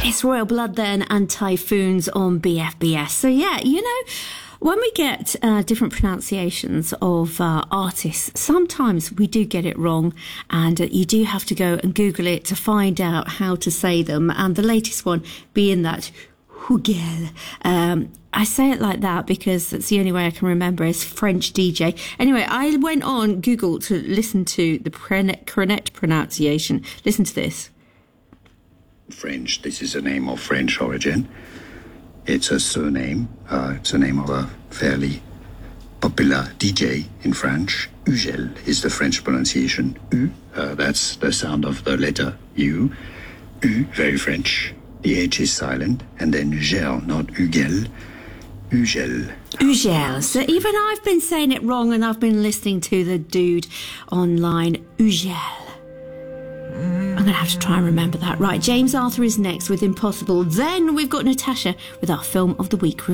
It's Royal Blood then and Typhoons on BFBS. So yeah, you know, when we get different pronunciations of artists, sometimes we do get it wrong, and you do have to go and Google it to find out how to say them. And the latest one being that Hugel. I say it like that because that's the only way I can remember is French DJ. Anyway, I went on Google to listen to the correct pronunciation. Listen to this. French, this is a name of French origin. It's a surname. It's the name of a fairly popular DJ in French. Hugel is the French pronunciation. U, that's the sound of the letter U. U, very French. The H is silent. And then gel, not Hugel. Hugel. Hugel. So even I've been saying it wrong, and I've been listening to the dude online. Hugel. I'm going to have to try and remember that. Right, James Arthur is next with Impossible. Then we've got Natasha with our Film of the Week review.